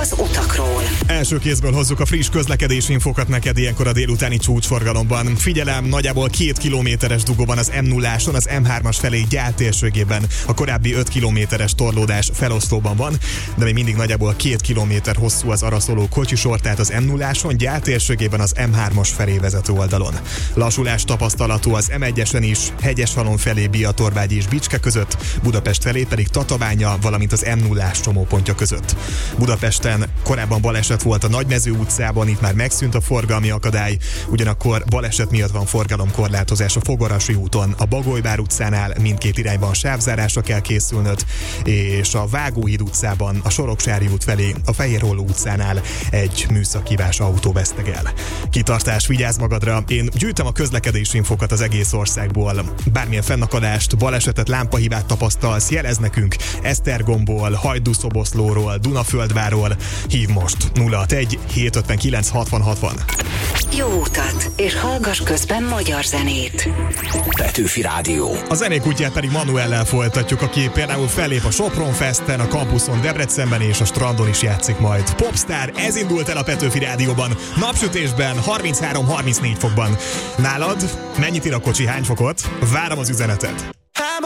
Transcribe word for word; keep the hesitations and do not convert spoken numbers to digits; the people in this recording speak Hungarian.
az utakról. Első kézből hozzuk a friss közlekedési infokat neked ilyenkor a délutáni csúcsforgalomban. Figyelem, nagyjából két kilométeres dugó van az em nulláson, az em hármas felé Gyál térségében. A korábbi öt kilométeres torlódás felosztóban van, de még mindig nagyjából két kilométer hosszú az arra szóló kocsisor, tehát az em nulláson, Gyál térségében az em hármas felé vezető oldalon. Lassulás tapasztalható az em egyesen is, Hegyeshalom felé Biatorvágy és Bicske között, Budapest felé pedig Tatabánya, valamint az em nullás csomópontja között. Budapesten korábban baleset volt a Nagymező utcában, itt már megszűnt a forgalmi akadály, ugyanakkor baleset miatt van forgalomkorlátozás a Fogarasi úton, a Bagolyvár utcánál mindkét irányban sávzárásra kell készülnöd, és a Vágóhíd utcában, a Soroksári út felé, a Fehérholló utcánál egy műszakívás autó vesztegel. Kitartás, vigyázz magadra, én gyűjtöm a közlekedési infokat az egész országból. Bármilyen fennakadást, balesetet, lámpahibát tapasztalsz, jelez nekünk Esztergomból, Hajdúszoboszlóról, Dunaföldvárról. Hív most nulla hatvanegy hétszázötvenkilenc hatvan hatvan. Jó utat, és hallgass közben magyar zenét. Petőfi Rádió. A zenék útját pedig Manuellel folytatjuk, aki például fellép a Sopron Festen, a Campuson Debrecenben és a Strandon is játszik majd. Popstar, ez indult el a Petőfi Rádióban. Napsütésben, harminchárom harmincnégy fokban. Nálad mennyit ír a kocsi, hány fokot? Várom az üzenetet.